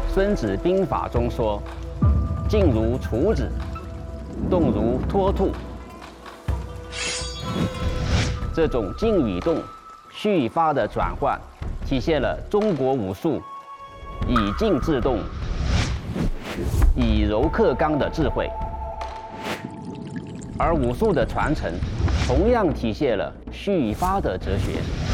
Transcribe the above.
孙子兵法》中说：“静如处子，动如脱兔。”这种静与动、虚与发的转换，体现了中国武术以静制动、以柔克刚的智慧。而武术的传承，同样体现了虚与发的哲学。